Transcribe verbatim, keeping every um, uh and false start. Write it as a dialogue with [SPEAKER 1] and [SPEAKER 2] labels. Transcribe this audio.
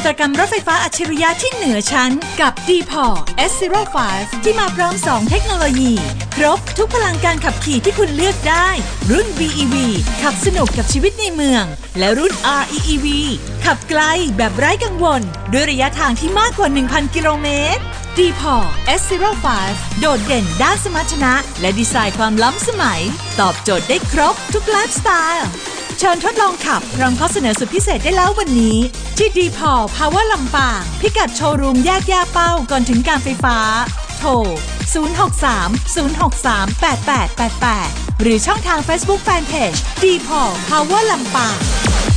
[SPEAKER 1] ตรกรรมรถไฟฟ้าอัจฉริยะที่เหนือชั้นกับ ดี พี โอ เอส ศูนย์ ห้า ที่มาพร้อมสองเทคโนโลยีครบทุกพลังการขับขี่ที่คุณเลือกได้รุ่น วี อี วี ขับสนุกกับชีวิตในเมืองและรุ่น อาร์ อี อี วี ขับไกลแบบไร้กังวลด้วยระยะทางที่มากกว่า หนึ่งพัน กิโลเมตร ดี พี โอ เอส ศูนย์ ห้า โดดเด่นด้านสมรรถนะและดีไซน์ความล้ำสมัยตอบโจทย์ได้ครบทุกไลฟ์สไตล์เชิญทดลองขับพร้อมข้อเสนอสุดพิเศษได้แล้ววันนี้ที่ ดี พี โอ Power ลำปางพิกัดโชว์รูมแยกย่าเป้าก่อนถึงการไฟฟ้าโทร ศูนย์ หก สาม ศูนย์ หก สาม แปด แปด แปด แปด หรือช่องทาง Facebook Fanpage ดี พี โอ Power ลำปาง